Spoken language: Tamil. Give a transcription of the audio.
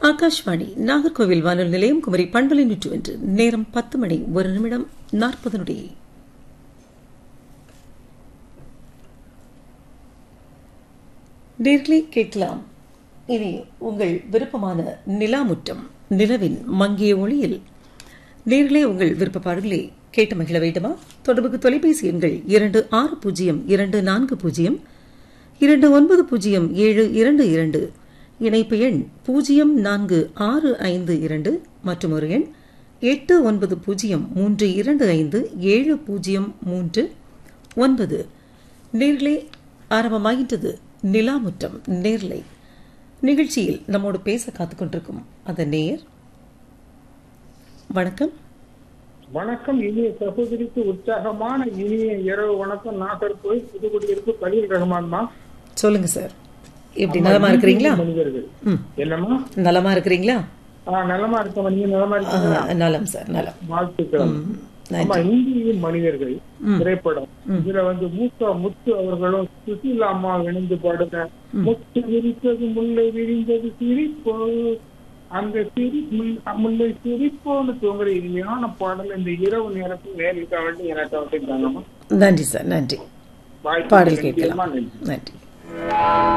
ஆகாஷ்வாணி நாகர்கோவில் வானொலி நிலையம் குமரி பண்பலை 101 நேரம் 10 மணி 1 நிமிடம் 40 நொடி. நேர்களை கேட்கலாம். இனி உங்கள் விருப்பமான நிலாமுற்றம் நிலவின் மங்கிய ஒளியில். நேர்களே, உங்கள் விருப்ப பாடல்களை கேட்டு மகிழ வேண்டுமா? தொடர்புக்கு தொலைபேசி எண்கள் 260240290722, இணைப்பு எண் 0465 மற்றும் ஒரு எண் 8903257039. நேர்களே, ஆரம்பமாகின்றது நிலாமுற்றம் நேர்லை நிகழ்ச்சியில். நம்மோடு பேச காத்துக்கொண்டிருக்கும் அந்த நேயர். வணக்கம். வணக்கம். இனிய சகோதரிக்கு உற்சாகமான இனிய இரவு வணக்கம். நாகர்கோவில் புதுக்குடியிருப்பு கலீல் ரஹ்மான்மா. சொல்லுங்க சார், எப்படி நலமா இருக்கிறீங்களா? மனிதர்கள் என்னம்மா நலமா இருக்கிறீங்களா? நலமா இருக்கமா, நீங்க நலமா இருக்கீங்களா? நலம் சார், நலம். வாழ்த்துக்கள். ஆமா, இந்திய மனிதர்கள் திரைப்படம். இதுல முத்து அவர்களும் சுசிலா அம்மா இணைந்து பாடுங்க. முத்து விரித்தது முல்லை விரிந்தது சிரிப்போ, அந்த முல்லை சிரிப்போன்னு தூங்குற இனிமையான பாடல் இந்த இரவு நேரத்தில் நேரில் வேண்டி எனக்கு வந்துட்டாங்கம்மா. நன்றி சார், நன்றி. பாடல் கேட்கலாம். நன்றி.